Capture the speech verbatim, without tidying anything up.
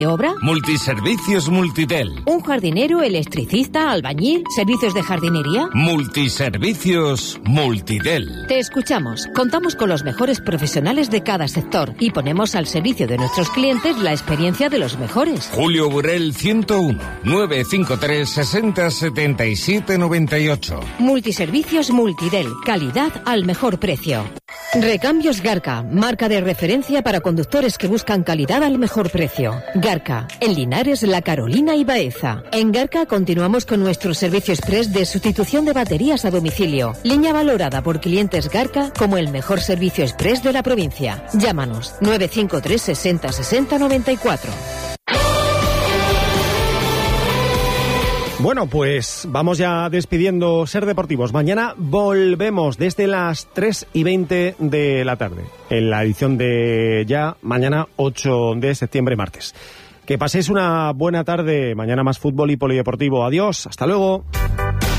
obra? Multiservicios Multitel. ¿Un jardinero, electricista, albañil, servicios de jardinería? Multiservicios Multitel. Te escuchamos. Contamos con los mejores profesionales de cada sector y ponemos al servicio de nuestros clientes la experiencia de los mejores. Julio Burel ciento uno, nueve cinco tres, sesenta, setenta y siete, noventa y ocho. Multiservicios Multidel. Calidad al mejor precio. Recambios Garca, marca de referencia para conductores que buscan calidad al mejor precio. Garca, en Linares, La Carolina y Baeza. En Garca continuamos con nuestro servicio express de sustitución de baterías a domicilio. Línea valorada por clientes Garca como el mejor servicio express de la provincia. Llámanos nueve cinco tres, sesenta, sesenta, noventa y cuatro. Bueno, pues vamos ya despidiendo Ser Deportivos. Mañana volvemos desde las tres y veinte de la tarde, en la edición de ya mañana ocho de septiembre, martes. Que paséis una buena tarde. Mañana más fútbol y polideportivo. Adiós, hasta luego.